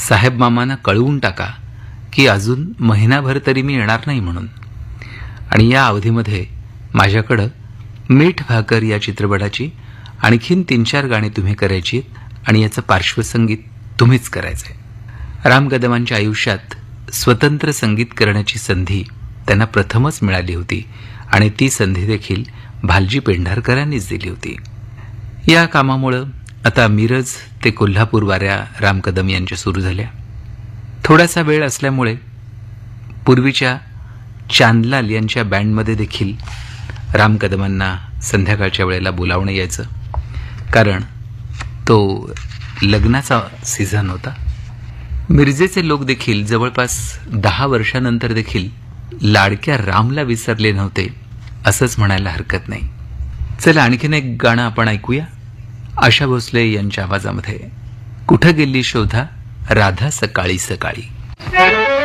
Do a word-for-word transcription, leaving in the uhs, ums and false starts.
साहेब मामांना कळवून टाका की अजून महिनाभर तरी मी येणार नाही म्हणून. आणि या अवधीमध्ये माझ्याकडं मीठ भाकर या चित्रपटाची आणखीन तीन चार गाणी तुम्ही करायची आणि याचं पार्श्वसंगीत तुम्हीच करायचंय. राम कदमांच्या आयुष्यात स्वतंत्र संगीत करण्याची संधी त्यांना प्रथमच मिळाली होती आणि ती संधी देखील भालजी पेंढारकरांनीच दिली होती. या कामामुळं आता मिरज ते कोल्हापूर वाऱ्या राम कदम यांच्या सुरू झाल्या. थोडासा वेळ असल्यामुळे पूर्वीच्या चांदलाल यांच्या बँडमध्ये देखील राम कदमांना संध्याकाळच्या वेळेला बोलावणं यायचं, कारण तो लग्नाचा सीझन होता. मिरजेचे लोक देखील जवळपास दहा वर्षानंतर देखील लाडक्या रामला विसरले नव्हते असंच म्हणायला हरकत नाही. चला आणखीन एक गाणं आपण ऐकूया आशा भोसले यांच्या आवाजामध्ये. कुठं गेली शोधा राधा सकाळी सकाळी.